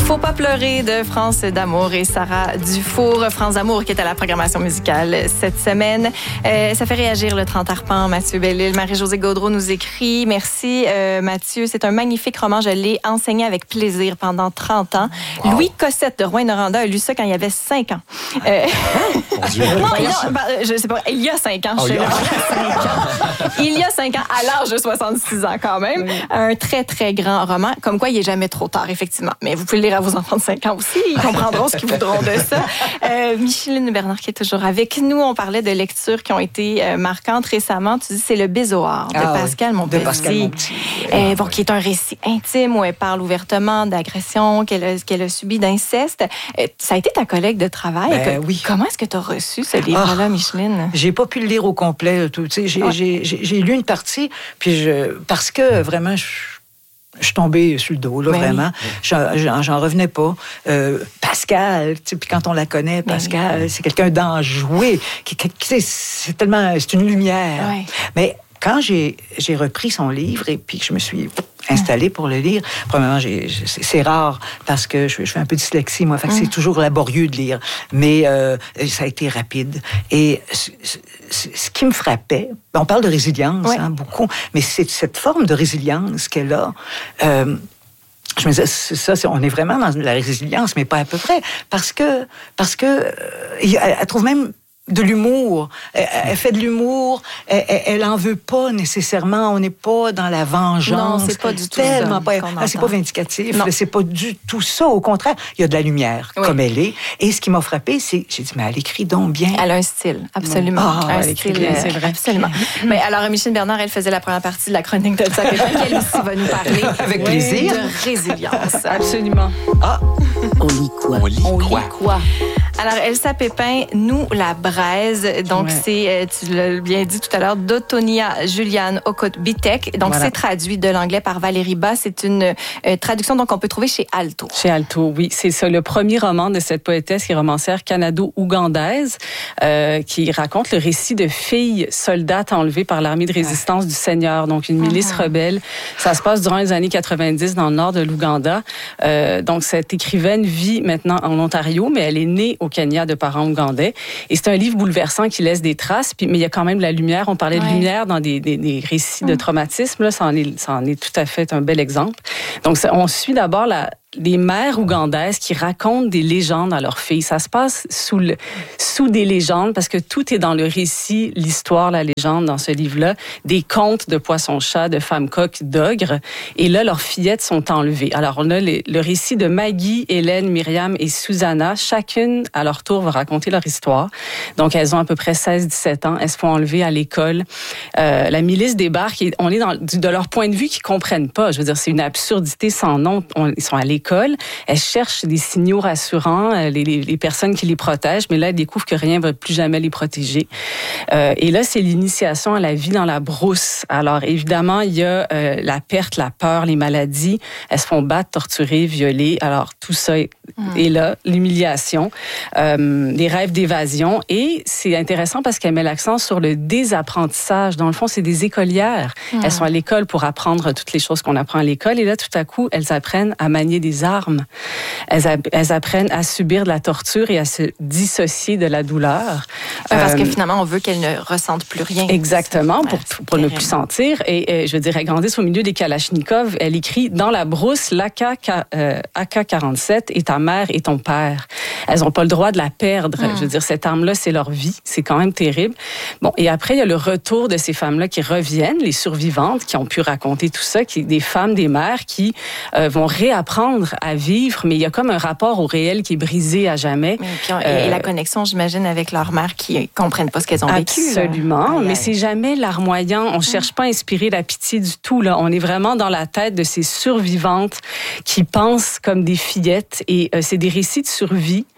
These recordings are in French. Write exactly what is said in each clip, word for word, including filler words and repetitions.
Faut pas pleurer de France d'Amour et Sarah Dufour. France d'Amour qui est à la programmation musicale cette semaine. Euh, ça fait réagir le trente arpents. Mathieu Bellil, Marie-Josée Gaudreau nous écrit. Merci euh, Mathieu, c'est un magnifique roman. Je l'ai enseigné avec plaisir pendant trente ans. Wow. Louis Cossette de Rouyn-Noranda a lu ça quand il avait cinq ans. Euh... Mon Dieu, non, non, je sais pas, il y a cinq ans. Oh, je il, y a... cinq ans. il y a cinq ans, à l'âge de soixante-six ans quand même. Oui. Un très, très grand roman. Comme quoi, il n'est jamais trop tard, effectivement. Mais vous pouvez le lire à vos enfants de cinq ans aussi. Ils comprendront ce qu'ils voudront de ça. Euh, Micheline Bernard qui est toujours avec nous. On parlait de lectures qui ont été euh, marquantes récemment. Tu dis c'est Le Bézoard de ah, Pascal Monpetit. De Pascal Monpetit. Euh, bon, qui est un récit intime où elle parle ouvertement d'agression qu'elle a, qu'elle a subi, d'inceste. Euh, ça a été ta collègue de travail. Ben, que, oui. Comment est-ce que tu as reçu ce livre-là, ah, Micheline? J'ai pas pu le lire au complet. Tu sais, j'ai, ouais. j'ai, j'ai, j'ai lu une partie, puis je, parce que vraiment, je, je suis tombée sur le dos, là, oui. vraiment. J'en, j'en, j'en revenais pas. Euh, Pascal, tu sais, puis quand on la connaît, Pascal, oui. c'est quelqu'un d'enjoué. Qui, qui, qui, c'est tellement... C'est une lumière. Oui. Mais quand j'ai, j'ai repris son livre et puis que je me suis installée pour le lire, premièrement, j'ai, c'est, c'est rare parce que je, je fais un peu de dyslexie, moi, fait que mm. c'est toujours laborieux de lire. Mais euh, ça a été rapide. Et ce, ce, ce qui me frappait, on parle de résilience, ouais. hein, beaucoup, mais c'est cette forme de résilience qu'elle a. Euh, Je me disais, c'est ça, c'est, on est vraiment dans la résilience, mais pas à peu près. Parce que, parce que, euh, elle, elle trouve même de l'humour. Elle, elle fait de l'humour. Elle, elle en veut pas nécessairement. On n'est pas dans la vengeance. Non, c'est pas du tout tellement ça. Pas, là, c'est pas vindicatif. Là, c'est pas du tout ça. Au contraire, il y a de la lumière, oui. comme elle est. Et ce qui m'a frappée, c'est, j'ai dit, mais elle écrit donc bien. Elle a un style, absolument. Ah, un elle style, écrit bien, c'est vrai. Absolument. Mais alors, Micheline Bernard, elle faisait la première partie de la chronique de Elsa Pépin, qui elle aussi va nous parler. Avec plaisir. De résilience. Absolument. Ah. On lit quoi? On lit quoi? quoi? Alors, Elsa Pépin, Nous la braise. Donc, ouais. c'est, tu l'as bien dit tout à l'heure, d'Otonia Juliane Okot-Bitek. Donc, voilà. c'est traduit de l'anglais par Valérie Bas. C'est une euh, traduction donc on peut trouver chez Alto. Chez Alto, oui. C'est ça, le premier roman de cette poétesse et romancière canado-ougandaise euh, qui raconte le récit de filles soldates enlevées par l'armée de résistance du Seigneur, donc une milice uh-huh. rebelle. Ça se passe durant les années quatre-vingt-dix dans le nord de l'Ouganda. Euh, donc, cette écrivaine vit maintenant en Ontario, mais elle est née au Kenya de parents ougandais. Et c'est un livre bouleversant qui laisse des traces, puis, mais il y a quand même de la lumière. On parlait ouais. de lumière dans des, des, des récits mmh. de traumatisme. Là, ça en est, ça en est tout à fait un bel exemple. Donc, ça, on suit d'abord la... des mères ougandaises qui racontent des légendes à leurs filles. Ça se passe sous, le, sous des légendes parce que tout est dans le récit, l'histoire, la légende dans ce livre-là. Des contes de poissons-chats, de femmes-coques, d'ogres. Et là, leurs fillettes sont enlevées. Alors, on a les, le récit de Maggie, Hélène, Myriam et Susanna. Chacune, à leur tour, va raconter leur histoire. Donc, elles ont à peu près seize dix-sept ans. Elles se font enlever à l'école. Euh, la milice débarque et on est dans, de leur point de vue qu'ils comprennent pas. Je veux dire, c'est une absurdité sans nom. On, ils sont à l'école. Elles cherchent des signaux rassurants, les, les, les personnes qui les protègent, mais là, elles découvrent que rien ne va plus jamais les protéger. Euh, et là, c'est l'initiation à la vie dans la brousse. Alors, évidemment, il y a euh, la perte, la peur, les maladies. Elles se font battre, torturer, violer. Alors, tout ça est, mmh. est là. L'humiliation, euh, les rêves d'évasion. Et c'est intéressant parce qu'elle met l'accent sur le désapprentissage. Dans le fond, c'est des écolières. Mmh. Elles sont à l'école pour apprendre toutes les choses qu'on apprend à l'école. Et là, tout à coup, elles apprennent à manier des armes. Elles, a, elles apprennent à subir de la torture et à se dissocier de la douleur. Parce euh, que finalement, on veut qu'elles ne ressentent plus rien. Exactement, pour, pour ne plus sentir. Et, et je veux dire, elles grandissent au milieu des kalachnikovs. Elle écrit « Dans la brousse, l'A K quarante-sept est ta mère et ton père. » Elles n'ont pas le droit de la perdre. Hum. Je veux dire, cette arme-là, c'est leur vie. C'est quand même terrible. Bon, et après, il y a le retour de ces femmes-là qui reviennent, les survivantes, qui ont pu raconter tout ça, qui, des femmes, des mères qui euh, vont réapprendre à vivre, mais il y a comme un rapport au réel qui est brisé à jamais. Et, puis on, euh, et la connexion, j'imagine, avec leur mère qui ne comprennent pas ce qu'elles ont vécu. Absolument, mais c'est jamais larmoyant. On ne cherche pas à inspirer la pitié du tout. Là. On est vraiment dans la tête de ces survivantes qui pensent comme des fillettes. Et euh, c'est des récits de survie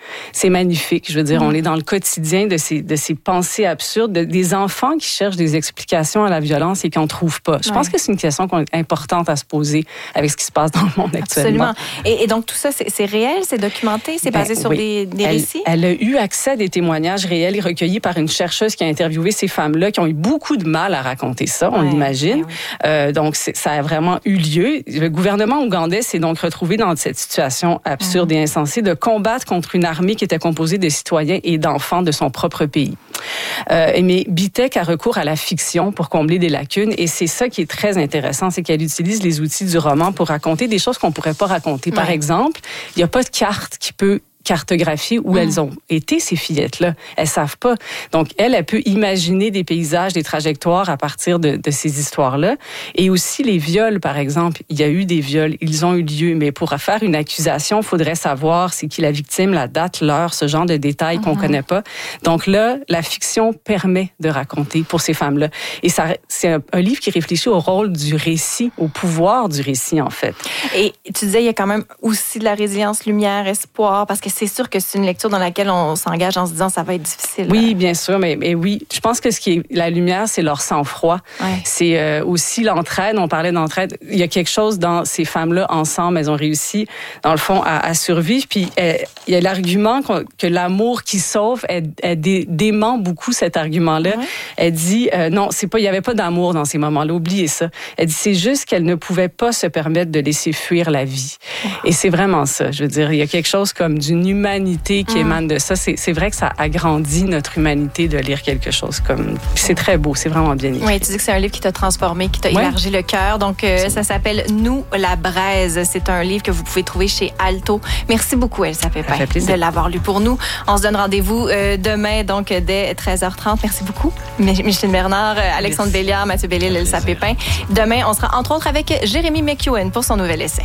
C'est magnifique. Je veux dire, mmh. on est dans le quotidien de ces, de ces pensées absurdes, de, des enfants qui cherchent des explications à la violence et qui n'en trouvent pas. Je ouais. pense que c'est une question importante à se poser avec ce qui se passe dans le monde actuellement. Absolument. Et, et donc, tout ça, c'est, c'est réel, c'est documenté, c'est basé ben, sur oui. des, des elle, récits? Elle a eu accès à des témoignages réels et recueillis par une chercheuse qui a interviewé ces femmes-là qui ont eu beaucoup de mal à raconter ça, on ouais, l'imagine. Ouais, oui. euh, donc, c'est, ça a vraiment eu lieu. Le gouvernement ougandais s'est donc retrouvé dans cette situation absurde mmh. et insensée de combattre contre une armée qui était composée de citoyens et d'enfants de son propre pays. Euh, mais BITEC a recours à la fiction pour combler des lacunes et c'est ça qui est très intéressant, c'est qu'elle utilise les outils du roman pour raconter des choses qu'on ne pourrait pas raconter. Par ouais. exemple, il n'y a pas de carte qui peut cartographier où mmh. elles ont été, ces fillettes-là. Elles savent pas. Donc, elle, elle peut imaginer des paysages, des trajectoires à partir de, de ces histoires-là. Et aussi les viols, par exemple. Il y a eu des viols, ils ont eu lieu, mais pour faire une accusation, il faudrait savoir c'est qui la victime, la date, l'heure, ce genre de détails mmh. qu'on connaît pas. Donc là, la fiction permet de raconter pour ces femmes-là. Et ça, c'est un, un livre qui réfléchit au rôle du récit, au pouvoir du récit, en fait. Et tu disais, il y a quand même aussi de la résilience, lumière, espoir, parce que c'est sûr que c'est une lecture dans laquelle on s'engage en se disant ça va être difficile. Oui, bien sûr, mais, mais oui, je pense que ce qui est la lumière, c'est leur sang-froid. Ouais. C'est euh, aussi l'entraide. On parlait d'entraide. Il y a quelque chose dans ces femmes-là ensemble. Elles ont réussi, dans le fond, à, à survivre. Puis euh, il y a l'argument que l'amour qui sauve. Elle, elle dé, dément beaucoup cet argument-là. Ouais. Elle dit euh, non, c'est pas. Il y avait pas d'amour dans ces moments-là. Oubliez ça. Elle dit c'est juste qu'elle ne pouvait pas se permettre de laisser fuir la vie. Ouais. Et c'est vraiment ça. Je veux dire, il y a quelque chose comme d'une humanité qui mmh. émane de ça. C'est, c'est vrai que ça agrandit notre humanité de lire quelque chose comme... C'est très beau, c'est vraiment bien écrit. Oui, tu dis que c'est un livre qui t'a transformé, qui t'a ouais. élargi le cœur. Donc, euh, ça s'appelle « Nous, la braise ». C'est un livre que vous pouvez trouver chez Alto. Merci beaucoup, Elsa Pépin, de l'avoir lu pour nous. On se donne rendez-vous euh, demain, donc, dès treize heures trente. Merci beaucoup. Micheline Bernard, Alexandre Merci. Béliard, Mathieu Bellil, Elsa Pépin. Demain, on sera entre autres avec Jérémy McEwen pour son nouvel essai.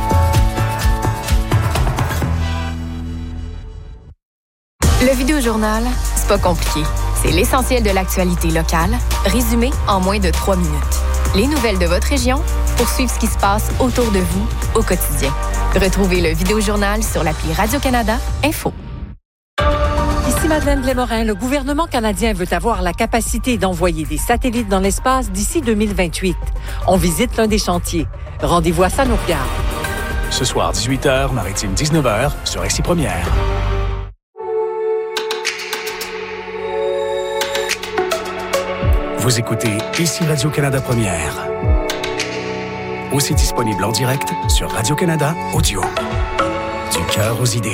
Le Vidéojournal, c'est pas compliqué. C'est l'essentiel de l'actualité locale, résumé en moins de trois minutes. Les nouvelles de votre région pour suivre ce qui se passe autour de vous au quotidien. Retrouvez le Vidéojournal sur l'appli Radio-Canada Info. Ici Madeleine Glémorin, le gouvernement canadien veut avoir la capacité d'envoyer des satellites dans l'espace d'ici deux mille vingt-huit. On visite l'un des chantiers. Rendez-vous à ça nous regarde. Ce soir, dix-huit heures, Maritime dix-neuf heures, sur X I Première. Vous écoutez ici Radio-Canada Première. Aussi disponible en direct sur Radio-Canada Audio. Du cœur aux idées.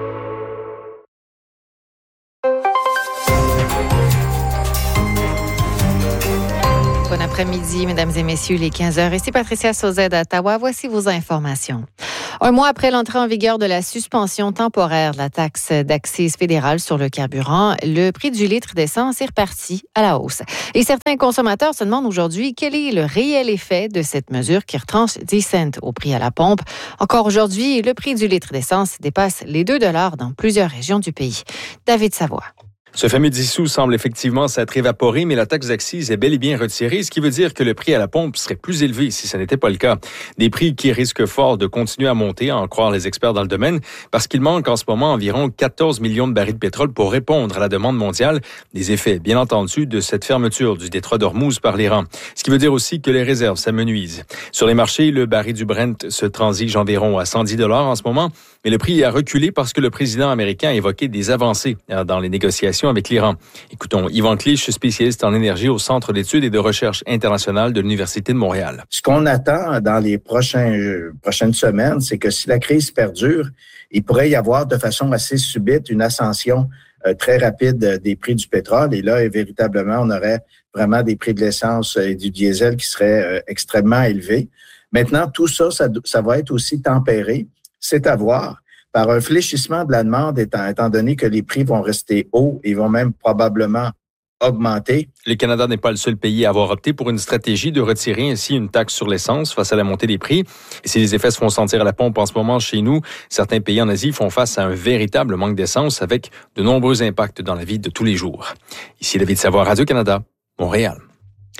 Bon après-midi, mesdames et messieurs, les quinze heures. Ici Patricia Sauzet d'Ottawa. Voici vos informations. Un mois après l'entrée en vigueur de la suspension temporaire de la taxe d'accise fédérale sur le carburant, le prix du litre d'essence est reparti à la hausse. Et certains consommateurs se demandent aujourd'hui quel est le réel effet de cette mesure qui retranche dix cents au prix à la pompe. Encore aujourd'hui, le prix du litre d'essence dépasse les deux dollars dans plusieurs régions du pays. David Savoie. Ce fameux dix sous semble effectivement s'être évaporé, mais la taxe d'accise est bel et bien retirée, ce qui veut dire que le prix à la pompe serait plus élevé si ce n'était pas le cas. Des prix qui risquent fort de continuer à monter, à en croire les experts dans le domaine, parce qu'il manque en ce moment environ quatorze millions de barils de pétrole pour répondre à la demande mondiale. Des effets, bien entendu, de cette fermeture du détroit d'Ormuz par l'Iran. Ce qui veut dire aussi que les réserves s'amenuisent. Sur les marchés, le baril du Brent se transige environ à cent dix dollars en ce moment, mais le prix a reculé parce que le président américain a évoqué des avancées dans les négociations avec l'Iran. Écoutons Yvan Clich, spécialiste en énergie au Centre d'études et de recherche internationale de l'Université de Montréal. Ce qu'on attend dans les prochains, euh, prochaines semaines, c'est que si la crise perdure, il pourrait y avoir de façon assez subite une ascension euh, très rapide des prix du pétrole. Et là, et véritablement, on aurait vraiment des prix de l'essence et du diesel qui seraient euh, extrêmement élevés. Maintenant, tout ça, ça, ça va être aussi tempéré. C'est à voir. Par un fléchissement de la demande, étant, étant donné que les prix vont rester hauts et vont même probablement augmenter. Le Canada n'est pas le seul pays à avoir opté pour une stratégie de retirer ainsi une taxe sur l'essence face à la montée des prix. Et si les effets se font sentir à la pompe en ce moment chez nous, certains pays en Asie font face à un véritable manque d'essence avec de nombreux impacts dans la vie de tous les jours. Ici David Savoie, Radio-Canada, Montréal.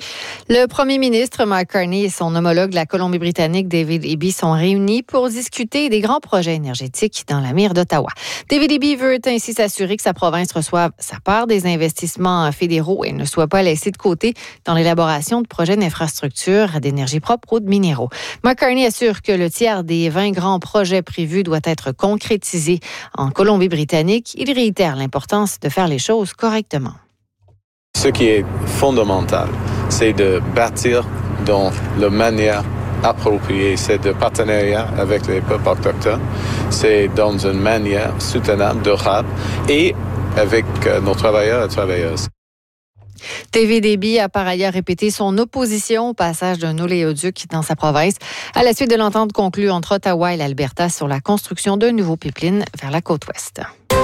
Le premier ministre Mark Carney et son homologue de la Colombie-Britannique David Eby sont réunis pour discuter des grands projets énergétiques dans la mire d'Ottawa. David Eby veut ainsi s'assurer que sa province reçoive sa part des investissements fédéraux et ne soit pas laissée de côté dans l'élaboration de projets d'infrastructures, d'énergie propre ou de minéraux. Mark Carney assure que le tiers des vingt grands projets prévus doit être concrétisé en Colombie-Britannique. Il réitère l'importance de faire les choses correctement. Ce qui est fondamental, c'est de bâtir dans la manière appropriée. C'est de partenariat avec les peuples autochtones. C'est dans une manière soutenable, durable et avec nos travailleurs et travailleuses. David Eby a par ailleurs répété son opposition au passage d'un oléoduc dans sa province à la suite de l'entente conclue entre Ottawa et l'Alberta sur la construction d'un nouveau pipeline vers la côte ouest.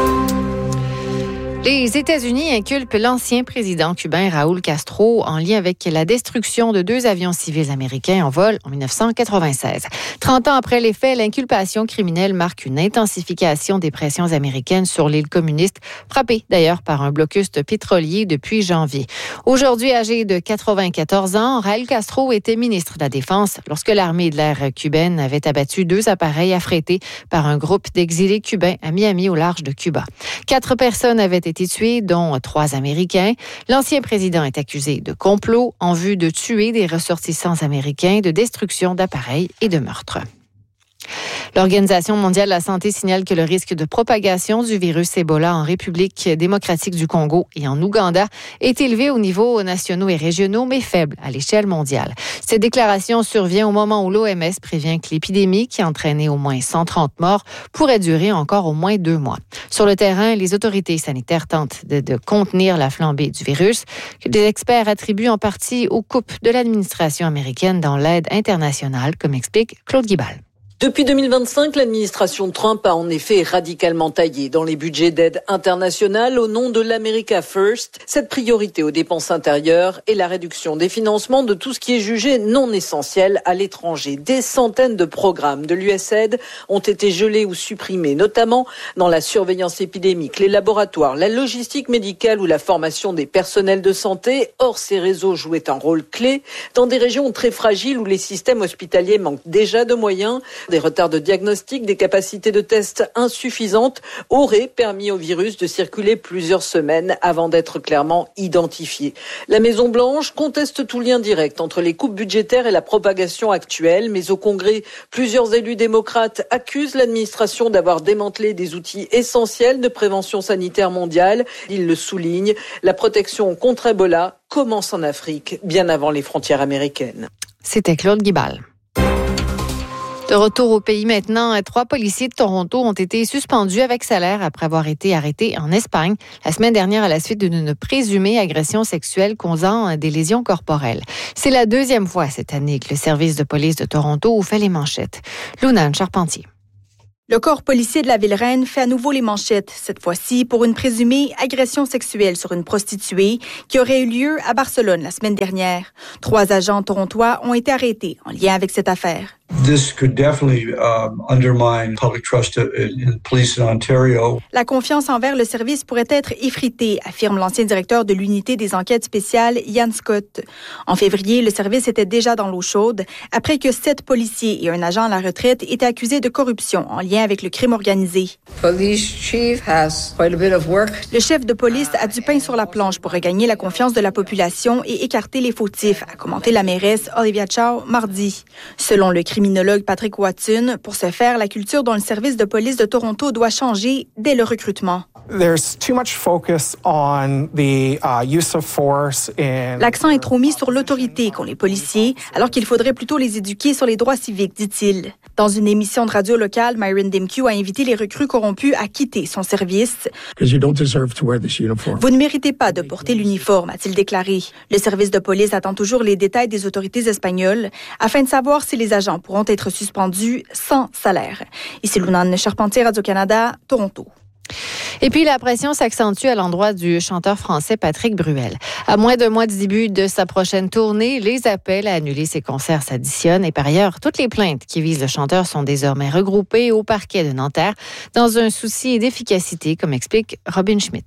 Les États-Unis inculpent l'ancien président cubain Raúl Castro en lien avec la destruction de deux avions civils américains en vol en dix-neuf cent quatre-vingt-seize. Trente ans après les faits, l'inculpation criminelle marque une intensification des pressions américaines sur l'île communiste, frappée d'ailleurs par un blocus pétrolier depuis janvier. Aujourd'hui, âgé de quatre-vingt-quatorze ans, Raúl Castro était ministre de la Défense lorsque l'armée de l'air cubaine avait abattu deux appareils affrétés par un groupe d'exilés cubains à Miami au large de Cuba. Quatre personnes avaient été tués, dont trois Américains. L'ancien président est accusé de complot en vue de tuer des ressortissants américains, de destruction d'appareils et de meurtre. L'Organisation mondiale de la santé signale que le risque de propagation du virus Ebola en République démocratique du Congo et en Ouganda est élevé aux niveaux nationaux et régionaux, mais faible à l'échelle mondiale. Cette déclaration survient au moment où l'O M S prévient que l'épidémie, qui a entraîné au moins cent trente morts, pourrait durer encore au moins deux mois. Sur le terrain, les autorités sanitaires tentent de, de contenir la flambée du virus, que des experts attribuent en partie aux coupes de l'administration américaine dans l'aide internationale, comme explique Claude Guibal. Depuis deux mille vingt-cinq, l'administration Trump a en effet radicalement taillé dans les budgets d'aide internationale au nom de l'America First, cette priorité aux dépenses intérieures et la réduction des financements de tout ce qui est jugé non essentiel à l'étranger. Des centaines de programmes de l'U S A I D ont été gelés ou supprimés, notamment dans la surveillance épidémique, les laboratoires, la logistique médicale ou la formation des personnels de santé. Or, ces réseaux jouaient un rôle clé dans des régions très fragiles où les systèmes hospitaliers manquent déjà de moyens. Des retards de diagnostic, des capacités de tests insuffisantes auraient permis au virus de circuler plusieurs semaines avant d'être clairement identifié. La Maison-Blanche conteste tout lien direct entre les coupes budgétaires et la propagation actuelle, mais au Congrès, plusieurs élus démocrates accusent l'administration d'avoir démantelé des outils essentiels de prévention sanitaire mondiale. Ils le soulignent, la protection contre Ebola commence en Afrique, bien avant les frontières américaines. C'était Claude Guibal. De retour au pays maintenant, trois policiers de Toronto ont été suspendus avec salaire après avoir été arrêtés en Espagne la semaine dernière à la suite d'une présumée agression sexuelle causant des lésions corporelles. C'est la deuxième fois cette année que le service de police de Toronto fait les manchettes. Lunane Charpentier. Le corps policier de la Ville-Reine fait à nouveau les manchettes, cette fois-ci pour une présumée agression sexuelle sur une prostituée qui aurait eu lieu à Barcelone la semaine dernière. Trois agents torontois ont été arrêtés en lien avec cette affaire. This could definitely um, undermine public trust in, in police in Ontario. La confiance envers le service pourrait être effritée, affirme l'ancien directeur de l'unité des enquêtes spéciales, Ian Scott. En février, le service était déjà dans l'eau chaude après que sept policiers et un agent à la retraite étaient accusés de corruption en lien avec le crime organisé. Police chief has quite a bit of work. Le chef de police a du pain sur la planche pour regagner la confiance de la population et écarter les fautifs, a commenté la mairesse Olivia Chow mardi. Selon le criminologue Patrick Watson, pour ce faire, la culture dans le service de police de Toronto doit changer dès le recrutement. There's too much focus on the uh, use of force in... L'accent est trop mis sur l'autorité qu'ont les policiers, alors qu'il faudrait plutôt les éduquer sur les droits civiques, dit-il. Dans une émission de radio locale, Myron Dimke a invité les recrues corrompus à quitter son service. You don't deserve to wear this uniform. Vous ne méritez pas de porter l'uniforme, a-t-il déclaré. Le service de police attend toujours les détails des autorités espagnoles afin de savoir si les agents pourront être suspendus sans salaire. Ici Lunane Charpentier, Radio-Canada, Toronto. Et puis, la pression s'accentue à l'endroit du chanteur français Patrick Bruel. À moins d'un mois du début de sa prochaine tournée, les appels à annuler ses concerts s'additionnent. Et par ailleurs, toutes les plaintes qui visent le chanteur sont désormais regroupées au parquet de Nanterre dans un souci d'efficacité, comme explique Robin Schmidt.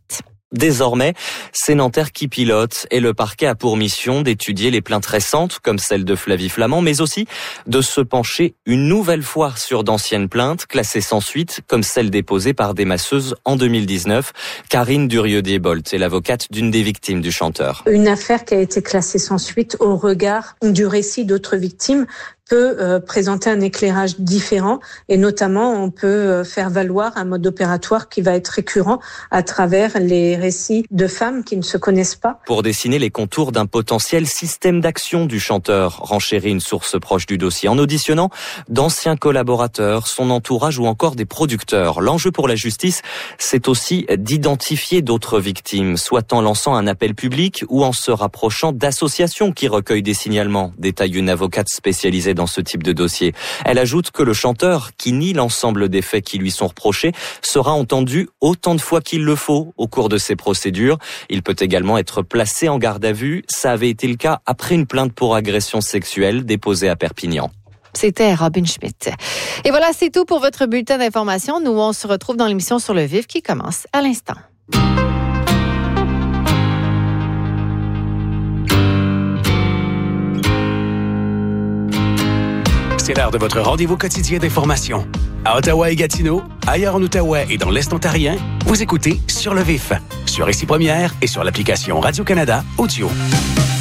Désormais, c'est Nanterre qui pilote et le parquet a pour mission d'étudier les plaintes récentes, comme celle de Flavie Flament, mais aussi de se pencher une nouvelle fois sur d'anciennes plaintes, classées sans suite, comme celle déposée par des masseuses en deux mille dix-neuf. Karine Durieux-Diebold est l'avocate d'une des victimes du chanteur. Une affaire qui a été classée sans suite au regard du récit d'autres victimes peut euh, présenter un éclairage différent et notamment on peut euh, faire valoir un mode opératoire qui va être récurrent à travers les récits de femmes qui ne se connaissent pas. Pour dessiner les contours d'un potentiel système d'action du chanteur, renchérit une source proche du dossier en auditionnant d'anciens collaborateurs, son entourage ou encore des producteurs. L'enjeu pour la justice, c'est aussi d'identifier d'autres victimes, soit en lançant un appel public ou en se rapprochant d'associations qui recueillent des signalements, détaille une avocate spécialisée dans ce type de dossier. Elle ajoute que le chanteur, qui nie l'ensemble des faits qui lui sont reprochés, sera entendu autant de fois qu'il le faut au cours de ces procédures. Il peut également être placé en garde à vue. Ça avait été le cas après une plainte pour agression sexuelle déposée à Perpignan. C'était Robin Schmidt. Et voilà, c'est tout pour votre bulletin d'information. Nous, on se retrouve dans l'émission Sur le vif qui commence à l'instant. C'est l'heure de votre rendez-vous quotidien d'information. À Ottawa et Gatineau, ailleurs en Outaouais et dans l'Est ontarien, vous écoutez Sur le vif, sur Ici Première et sur l'application Radio-Canada Audio.